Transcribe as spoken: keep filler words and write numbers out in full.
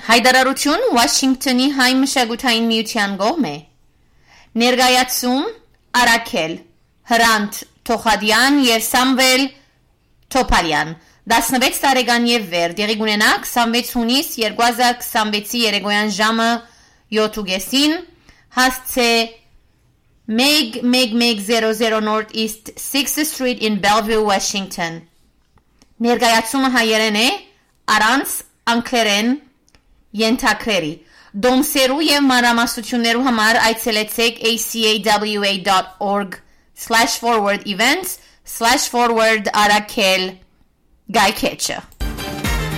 Հայտարարություն Վաշինգտոնի հայ մշակութային միության կողմ է։ Ներկայացում Արաքել, Հրանտ Թոխադյան եւ Սամվել Թոփալյան տասնվեց տարեկան եւ վեր դեղի կունենա քսանվեց հունիս երկու հազար քսանվեցի երեկոյան ժամը յոթ հասցե one one one zero North East sixth Street in Bellevue, Washington. Ներկայացումը հայերեն է առանց անգլերեն ենթագրերի։ Դոմսերու եւ մանրամասնություններու համար այցելեցեք a c a w a dot org slash forward events slash forward Arakel Gaikecha.